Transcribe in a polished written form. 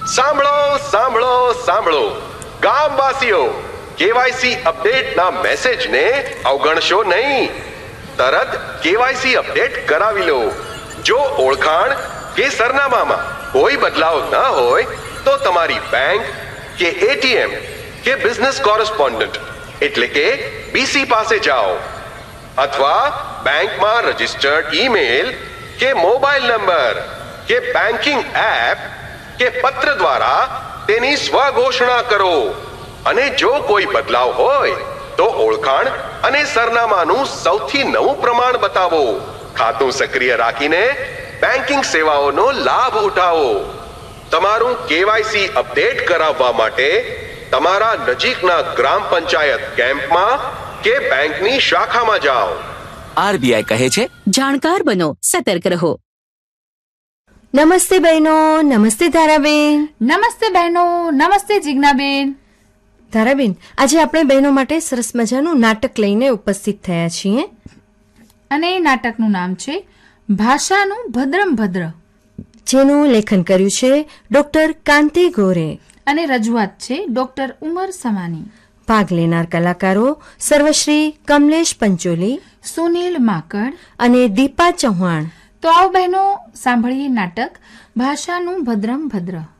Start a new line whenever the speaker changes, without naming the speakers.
સાંભળો સાંભળો સાંભળો ગામવાસીઓ, કેવાયસી અપડેટના મેસેજને અવગણશો નહીં. તરત કેવાયસી અપડેટ કરાવી લો. જો ઓળખાણ કે સરનામામાં કોઈ બદલાવ ન હોય તો તમારી બેંક કે એટીએમ કે બિઝનેસ કોરસ્પોન્ડન્ટ એટલે કે બીસી પાસે જાઓ, અથવા બેંકમાં રજિસ્ટર્ડ ઈમેલ કે મોબાઈલ નંબર કે બેન્કિંગ એપ કે પત્ર દ્વારા તેની સ્વઘોષણા કરો. અને જો કોઈ બદલાવ હોય તો ઓળખાણ અને સરનામાનું સૌથી નવું પ્રમાણ બતાવો. ખાતું સક્રિય રાખીને બેન્કિંગ સેવાઓનો લાભ ઉઠાવો. તમારું કેવાયસી અપડેટ કરાવવા માટે તમારા નજીકના ગ્રામ પંચાયત કેમ્પમાં કે બેંકની શાખામાં જાઓ.
આરબીઆઈ કહે છે,
જાણકાર બનો, સતર્ક રહો.
નમસ્તે બહેનો. નમસ્તે ધારાબેન.
નમસ્તે બહેનો. નમસ્તે જિજ્ઞાબેન.
ધારાબેન, આજે આપણે બહેનો માટે સરસ મજાનું નાટક લઈને ઉપસ્થિત થયા છીએ.
અને એ નાટકનું નામ છે ભાષાનું ભદ્રમ ભદ્ર,
જેનું લેખન કર્યું છે ડોક્ટર કાંતિ ગોરે
અને રજૂઆત છે ડોક્ટર ઉમર સમાની.
ભાગ લેનાર કલાકારો સર્વશ્રી કમલેશ પંચોલી,
સુનિલ માકડ
અને દીપા ચૌહાણ.
તો આવો બહેનો, સાંભળીએ નાટક ભાષાનું ભદ્રમ ભદ્ર.